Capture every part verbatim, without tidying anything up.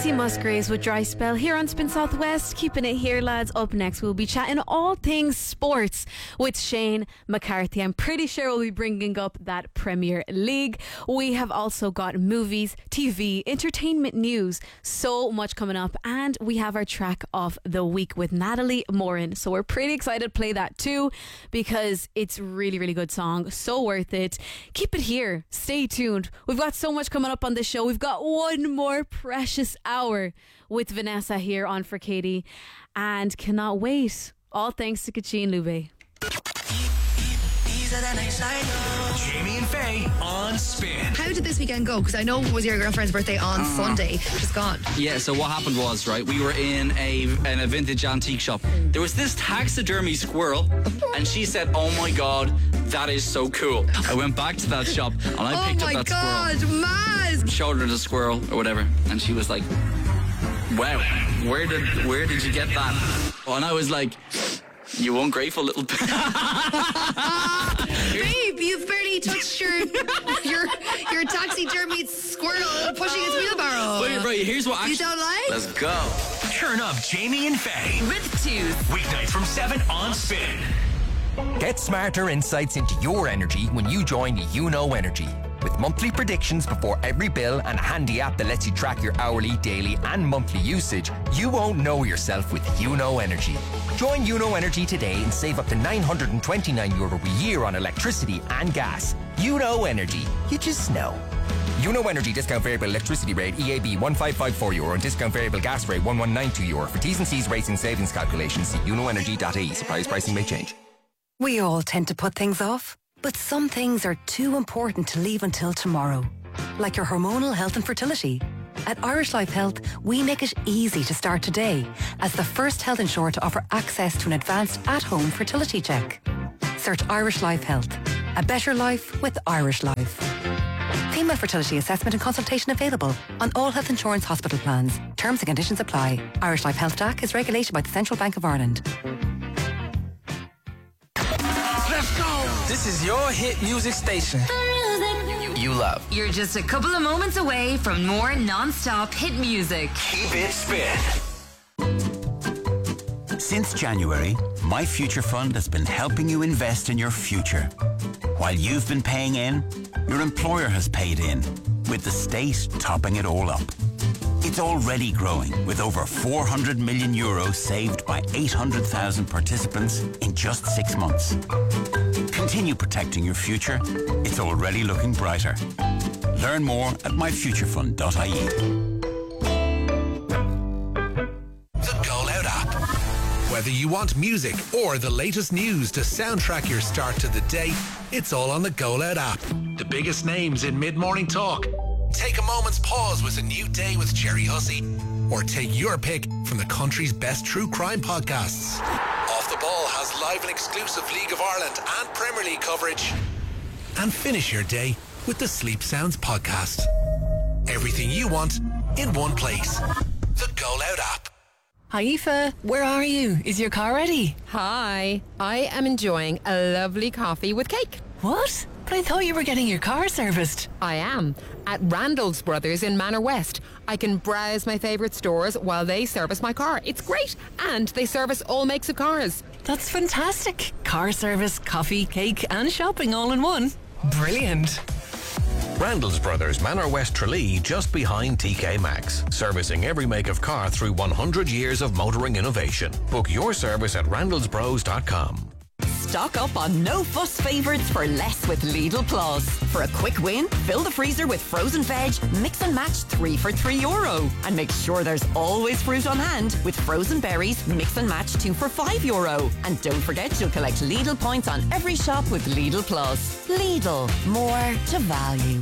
Casey Musgraves with Dry Spell here on Spin Southwest. Keeping it here, lads. Up next, we'll be chatting all things sports with Shane McCarthy. I'm pretty sure we'll be bringing up that Premier League. We have also got movies, T V, entertainment news, so much coming up. And we have our track of the week with Natalie Morin. So we're pretty excited to play that too, because it's really, really good song. So worth it. Keep it here. Stay tuned. We've got so much coming up on this show. We've got one more precious hour with Vanessa here on For Katie, and cannot wait. All thanks to Kachin Lube. Jamie and Faye on Spin. How did this weekend go? Because I know it was your girlfriend's birthday on uh, Sunday. She's gone. Yeah, so what happened was, right, we were in a in a vintage antique shop. There was this taxidermy squirrel, and she said, oh my God, that is so cool. I went back to that shop, and I picked oh up that God, squirrel. Oh my God, showed her the squirrel, or whatever, and she was like, wow, where did, where did you get that? And I was like, you ungrateful little b- Babe, you've barely touched your your your taxidermy squirrel pushing its wheelbarrow. Wait, right, here's what actually... You don't like? Let's go. Turn up Jamie and Faye. With twos. Weeknights from seven on Spin. Get smarter insights into your energy when you join UNO Energy. With monthly predictions before every bill and a handy app that lets you track your hourly, daily and monthly usage, you won't know yourself with UNO Energy. Join UNO Energy today and save up to nine hundred twenty-nine euro a year on electricity and gas. UNO Energy. You just know. UNO Energy discount variable electricity rate E A B one five five four euro and discount variable gas rate one one nine two euro. For T's and C's rates and savings calculations, see uno energy dot I E. Surprise pricing may change. We all tend to put things off, but some things are too important to leave until tomorrow. Like your hormonal health and fertility. At Irish Life Health, we make it easy to start today as the first health insurer to offer access to an advanced at-home fertility check. Search Irish Life Health. A better life with Irish Life. Female fertility assessment and consultation available on all health insurance hospital plans. Terms and conditions apply. Irish Life Health D A C is regulated by the Central Bank of Ireland. Let's go! This is your hit music station. You love. You're just a couple of moments away from more non-stop hit music. Keep it Spin. Since January, My Future Fund has been helping you invest in your future. While you've been paying in, your employer has paid in, with the state topping it all up. It's already growing, with over four hundred million euros saved by eight hundred thousand participants in just six months. Continue protecting your future. It's already looking brighter. Learn more at my future fund dot I E. The Go Loud app. Whether you want music or the latest news to soundtrack your start to the day, it's all on the Go Loud app. The biggest names in mid-morning talk. Take a moment's pause with A New Day with Jerry Hussey. Or take your pick from the country's best true crime podcasts. Off the Ball has live and exclusive League of Ireland and Premier League coverage. And finish your day with the Sleep Sounds podcast. Everything you want in one place. The Go Loud app. Hi Aoife, where are you? Is your car ready? Hi, I am enjoying a lovely coffee with cake. What? But I thought you were getting your car serviced. I am. At Randall's Brothers in Manor West. I can browse my favourite stores while they service my car. It's great. And they service all makes of cars. That's fantastic. Car service, coffee, cake and shopping all in one. Brilliant. Randall's Brothers, Manor West Tralee, just behind T K Maxx. Servicing every make of car through one hundred years of motoring innovation. Book your service at randalls bros dot com. Stock up on no-fuss favourites for less with Lidl Plus. For a quick win, fill the freezer with frozen veg, mix and match three for three euro. And make sure there's always fruit on hand with frozen berries, mix and match two for five euro. And don't forget you'll collect Lidl points on every shop with Lidl Plus. Lidl, more to value.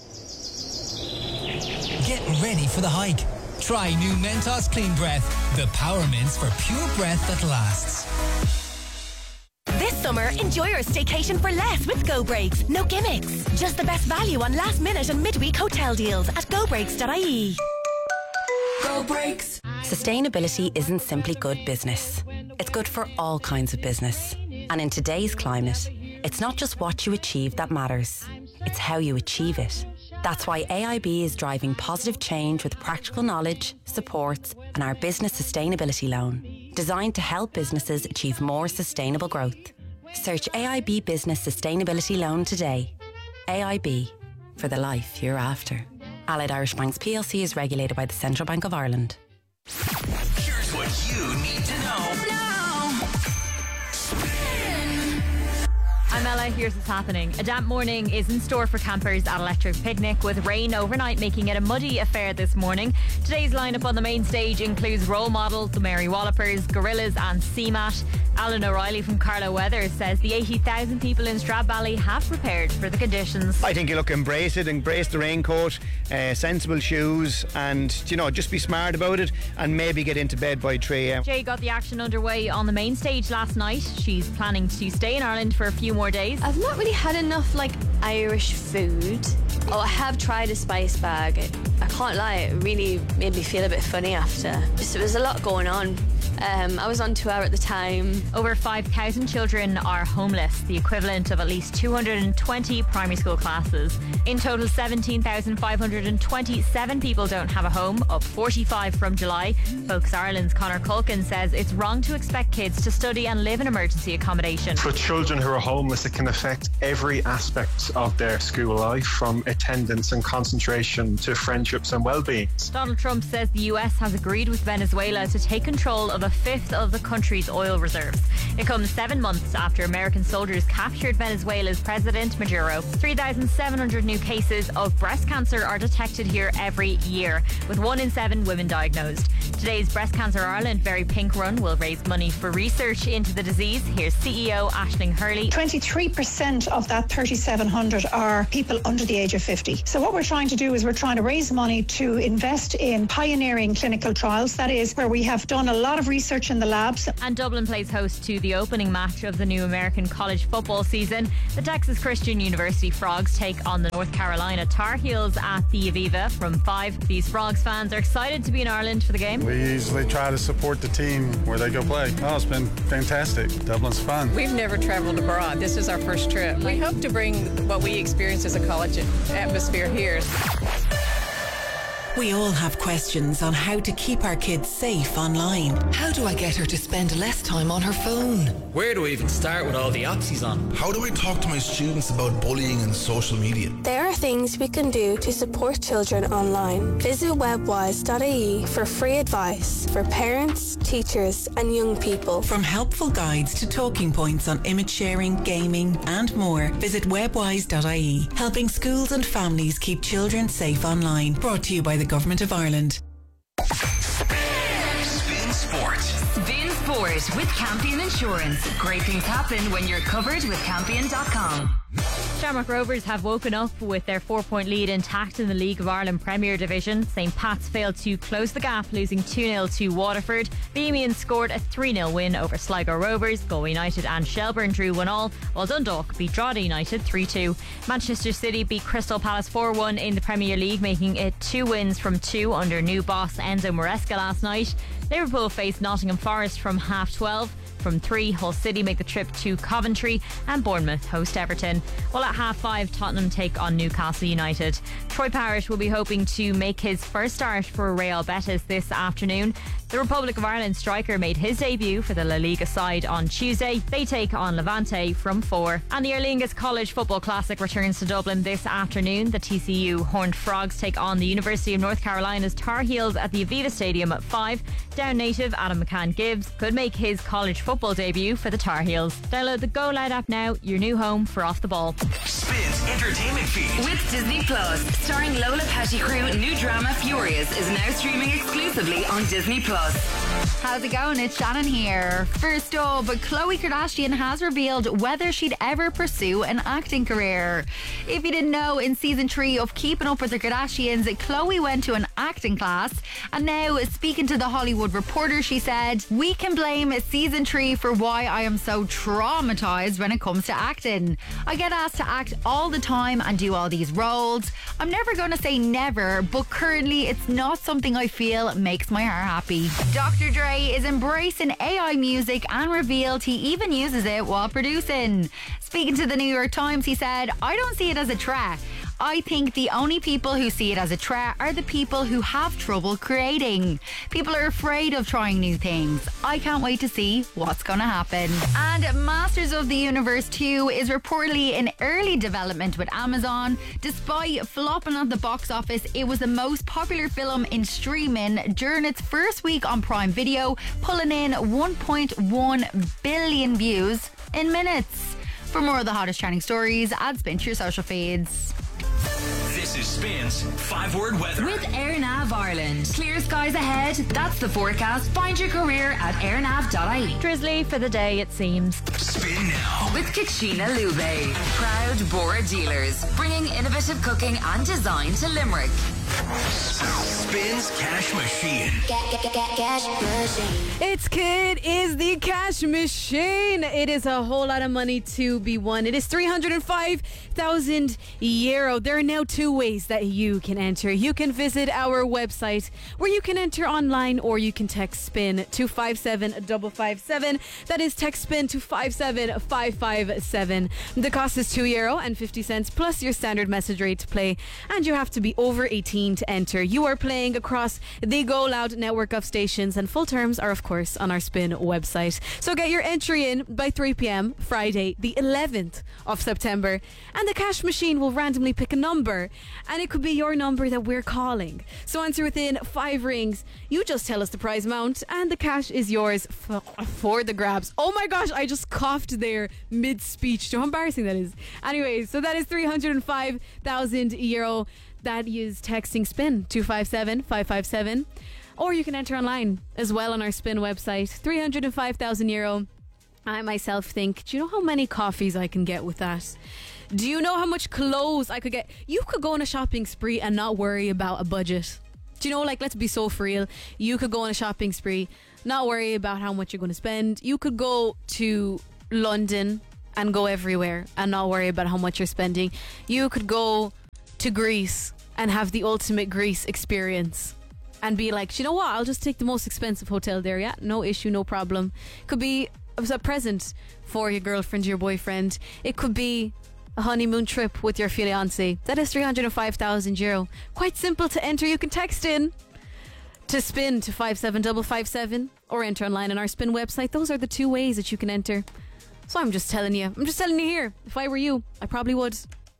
Get ready for the hike. Try new Mentos Clean Breath, the power mints for pure breath that lasts. This summer, enjoy your staycation for less with Go Breaks. No gimmicks. Just the best value on last minute and midweek hotel deals at go breaks dot I E. Go Breaks. Sustainability isn't simply good business. It's good for all kinds of business. And in today's climate, it's not just what you achieve that matters. It's how you achieve it. That's why A I B is driving positive change with practical knowledge, supports, and our business sustainability loan, designed to help businesses achieve more sustainable growth. Search A I B Business Sustainability Loan today. A I B, for the life you're after. Allied Irish Banks P L C is regulated by the Central Bank of Ireland. Here's what you need to know now. I'm Ella, here's what's happening. A damp morning is in store for campers at Electric Picnic, with rain overnight making it a muddy affair this morning. Today's lineup on the main stage includes Role Model, the Mary Wallopers, Gorillas and C MAT. Alan O'Reilly from Carlo Weather says the eighty thousand people in Stradbally have prepared for the conditions. I think you look, embrace it, embrace the raincoat, uh, sensible shoes, and, you know, just be smart about it and maybe get into bed by three a m. Jay got the action underway on the main stage last night. She's planning to stay in Ireland for a few more days. I've not really had enough like Irish food. Oh, I have tried a spice bag. I can't lie, it really made me feel a bit funny after. Just, there was a lot going on. Um, I was on tour at the time. Over five thousand children are homeless, the equivalent of at least two hundred twenty primary school classes. In total, seventeen thousand five hundred twenty-seven people don't have a home, up forty-five from July. Focus Ireland's Conor Culkin says it's wrong to expect kids to study and live in emergency accommodation. For children who are homeless, it can affect every aspect of their school life, from attendance and concentration to friendships and well-being. Donald Trump says the U S has agreed with Venezuela to take control of a fifth of the country's oil reserves. It comes seven months after American soldiers captured Venezuela's President Maduro. three thousand seven hundred new cases of breast cancer are detected here every year, with one in seven women diagnosed. Today's Breast Cancer Ireland Very Pink Run will raise money for research into the disease. Here's C E O Aisling Hurley. twenty-three percent of that thirty-seven hundred are people under the age of fifty. So what we're trying to do is we're trying to raise money to invest in pioneering clinical trials. That is where we have done a lot of research in the labs. And Dublin plays host to the opening match of the new American college football season. The Texas Christian University Frogs take on the North Carolina Tar Heels at the Aviva from five. These Frogs fans are excited to be in Ireland for the game. We usually try to support the team where they go play. Oh, it's been fantastic. Dublin's fun. We've never traveled abroad. This is our first trip. We hope to bring what we experience as a college atmosphere here. We all have questions on how to keep our kids safe online. How do I get her to spend less time on her phone? Where do I even start with all the apps he's on? How do I talk to my students about bullying and social media? There are things we can do to support children online. Visit webwise dot I E for free advice for parents, teachers and young people. From helpful guides to talking points on image sharing, gaming and more, visit webwise dot I E, helping schools and families keep children safe online. Brought to you by the Government of Ireland. Spin Sport. Spin Sport with Campion Insurance. Great things happen when you're covered with Campion dot com. Shamrock Rovers have woken up with their four-point lead intact in the League of Ireland Premier Division. Saint Pat's failed to close the gap, losing two nil to Waterford. Bohemians scored a three nil win over Sligo Rovers. Galway United and Shelbourne drew one all, while Dundalk beat Drogheda United three two. Manchester City beat Crystal Palace four one in the Premier League, making it two wins from two under new boss Enzo Maresca last night. Liverpool faced Nottingham Forest from half twelve. From three, Hull City make the trip to Coventry and Bournemouth host Everton. While at half five, Tottenham take on Newcastle United. Troy Parrott will be hoping to make his first start for Real Betis this afternoon. The Republic of Ireland striker made his debut for the La Liga side on Tuesday. They take on Levante from four. And the Aer Lingus College Football Classic returns to Dublin this afternoon. The T C U Horned Frogs take on the University of North Carolina's Tar Heels at the Aviva Stadium at five. Down native Adam McCann Gibbs could make his college football debut for the Tar Heels. Download the Go Loud app now, your new home for Off the Ball. Spins Entertainment Feed. With Disney Plus, starring Lola Pettigrew, new drama Furious is now streaming exclusively on Disney Plus. How's it going? It's Shannon here. First up, Khloe Kardashian has revealed whether she'd ever pursue an acting career. If you didn't know, in season three of Keeping Up with the Kardashians, Khloe went to an acting class, and now speaking to The Hollywood Reporter, she said, "We can blame season three for why I am so traumatized when it comes to acting. I get asked to act all the time and do all these roles. I'm never going to say never, but currently it's not something I feel makes my heart happy." Doctor Dre is embracing A I music and revealed he even uses it while producing. Speaking to the New York Times, he said, "I don't see it as a threat. I think the only people who see it as a threat are the people who have trouble creating. People are afraid of trying new things. I can't wait to see what's going to happen. And Masters of the Universe two is reportedly in early development with Amazon. Despite flopping at the box office, it was the most popular film in streaming during its first week on Prime Video, pulling in one point one billion views in minutes. For more of the hottest trending stories, add Spin to your social feeds. This is Spin's five word weather. With AirNav Ireland. Clear skies ahead. That's the forecast. Find your career at airnav dot I E. Drizzly for the day, it seems. Spin now. With Kachina Lube. Proud Bora dealers. Bringing innovative cooking and design to Limerick. Spin's Cash Machine. Cash Machine. It's Kid is the Cash Machine. It is a whole lot of money to be won. It is three hundred five thousand euro. There are now two ways that you can enter. You can visit our website where you can enter online, or you can text SPIN to five seven five five seven. That is text SPIN to five seven five five seven. The cost is two euro and fifty cents plus your standard message rate to play, and you have to be over eighteen to enter. You are playing across the Go Loud network of stations, and full terms are of course on our Spin website. So get your entry in by three p.m. Friday the eleventh of September, and the Cash Machine will randomly pick a number, and it could be your number that we're calling. So answer within five rings. You just tell us the prize amount and the cash is yours f- for the grabs. Oh my gosh, I just coughed there mid-speech. Do you know how embarrassing that is? Anyway, so that is three hundred five thousand euro. That is texting SPIN to five seven five five seven. Or you can enter online as well on our Spin website. three hundred five thousand euro. I myself think, do you know how many coffees I can get with that? Do you know how much clothes I could get? You could go on a shopping spree and not worry about a budget. Do you know, like, let's be so for real. You could go on a shopping spree, not worry about how much you're going to spend. You could go to London and go everywhere and not worry about how much you're spending. You could go to Greece and have the ultimate Greece experience and be like, you know what, I'll just take the most expensive hotel there. Yeah, no issue, no problem. Could be a present for your girlfriend, your boyfriend. It could be a honeymoon trip with your fiancé. That is three hundred five thousand euro. Quite simple to enter. You can text in to SPIN to five seven five five seven or enter online on our Spin website. Those are the two ways that you can enter. So I'm just telling you. I'm just telling you here. If I were you, I probably would.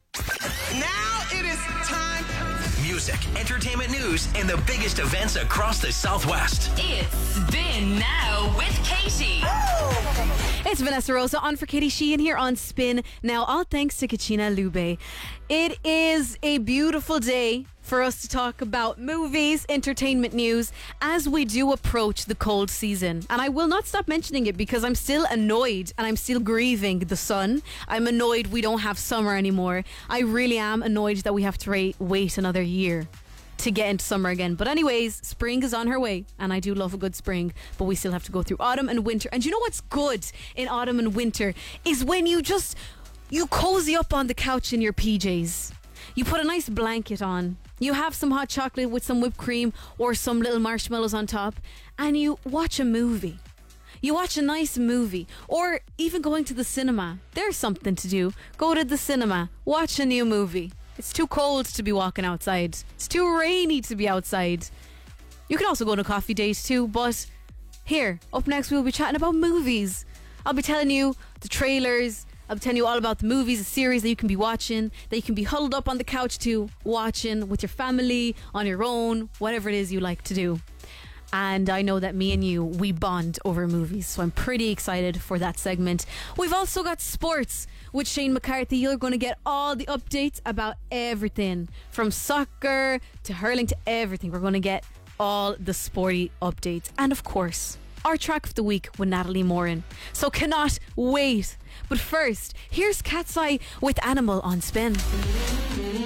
Now it is time. Music, entertainment news, and the biggest events across the Southwest. It's Spin Now with Katie. It's Vanessa Rosa on for Katie Sheehan here on Spin Now, all thanks to Kachina Lube. It is a beautiful day for us to talk about movies, entertainment news, as we do approach the cold season. And I will not stop mentioning it because I'm still annoyed and I'm still grieving the sun. I'm annoyed we don't have summer anymore. I really am annoyed that we have to ra- wait another year to get into summer again. But anyways, spring is on her way, and I do love a good spring, but we still have to go through autumn and winter. And you know what's good in autumn and winter is when you just you cozy up on the couch in your P Js. You put a nice blanket on, you have some hot chocolate with some whipped cream or some little marshmallows on top, and you watch a movie. You watch a nice movie, or even going to the cinema. There's something to do. Go to the cinema, watch a new movie. It's too cold to be walking outside. It's too rainy to be outside. You can also go on a coffee date too, but here, up next we'll be chatting about movies. I'll be telling you the trailers. I'll be telling you all about the movies, the series that you can be watching, that you can be huddled up on the couch to watching with your family, on your own, whatever it is you like to do. And I know that me and you, we bond over movies, so I'm pretty excited for that segment. We've also got sports with Shane McCarthy. You're going to get all the updates about everything, from soccer to hurling to everything. We're going to get all the sporty updates. And of course, our track of the week with Natalie Morin. So cannot wait. But first, here's Cat's Eye with Animal on Spin.